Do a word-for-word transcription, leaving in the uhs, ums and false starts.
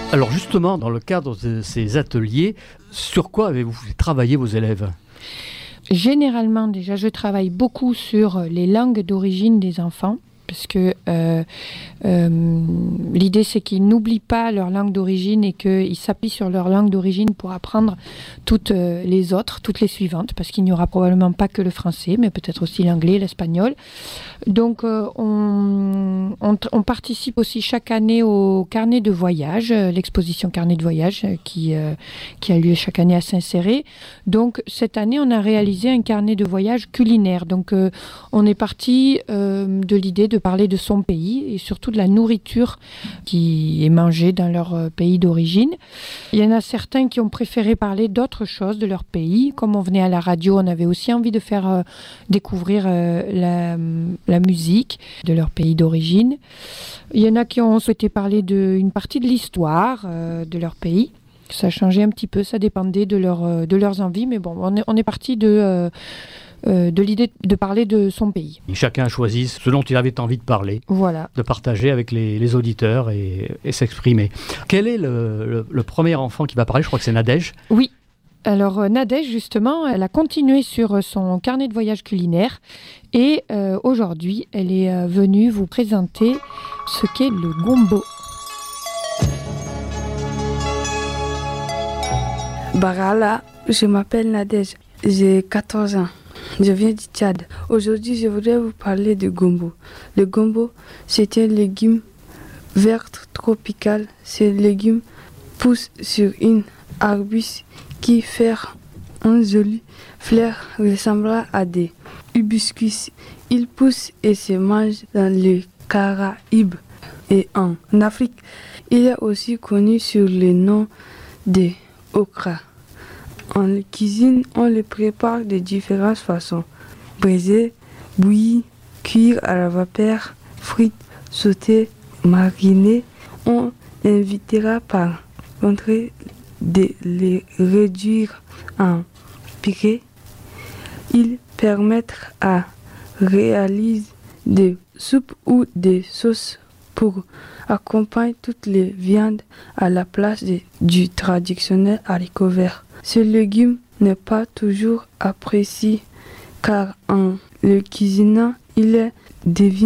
Alors justement, dans le cadre de ces ateliers, sur quoi avez-vous travaillé vos élèves ? Généralement, déjà, je travaille beaucoup sur les langues d'origine des enfants, parce que euh, euh, l'idée, c'est qu'ils n'oublient pas leur langue d'origine et qu'ils s'appuient sur leur langue d'origine pour apprendre toutes euh, les autres, toutes les suivantes, parce qu'il n'y aura probablement pas que le français, mais peut-être aussi l'anglais, l'espagnol. Donc, euh, on, on, on participe aussi chaque année au carnet de voyage, euh, l'exposition carnet de voyage euh, qui, euh, qui a lieu chaque année à Saint-Céré. Donc, cette année, on a réalisé un carnet de voyage culinaire. Donc, euh, on est parti euh, de l'idée de parler de son pays et surtout de la nourriture qui est mangée dans leur pays d'origine. Il y en a certains qui ont préféré parler d'autres choses de leur pays. Comme on venait à la radio, on avait aussi envie de faire euh, découvrir euh, la, la musique de leur pays d'origine. Il y en a qui ont souhaité parler d'une partie de l'histoire euh, de leur pays. Ça changeait un petit peu, ça dépendait de, leur, de leurs envies, mais bon, on est, on est parti de... Euh, Euh, de l'idée de parler de son pays. Et chacun a choisi ce dont il avait envie de parler, voilà. De partager avec les, les auditeurs et, et s'exprimer. Quel est le, le, le premier enfant qui va parler ? Je crois que c'est Nadège. Oui. Alors euh, Nadège, justement, elle a continué sur son carnet de voyage culinaire et euh, aujourd'hui, elle est euh, venue vous présenter ce qu'est le gombo. Barala, je m'appelle Nadège, j'ai quatorze ans. Je viens du Tchad. Aujourd'hui, je voudrais vous parler de gombo. Le gombo, c'est un légume vert tropical. Ce légume pousse sur une arbuste qui fait un joli fleur ressemblant à des hibiscus. Il pousse et se mange dans les Caraïbes et en Afrique. Il est aussi connu sur le nom de okra. En cuisine, on le prépare de différentes façons. Braisé, bouilli, cuire à la vapeur, frites, sauté, mariné. On invitera par contre de les réduire en piqué. Ils permettent à réaliser des soupes ou des sauces pour accompagner toutes les viandes à la place de, du traditionnel haricot vert. Ce légume n'est pas toujours apprécié car en le cuisinant, il est devient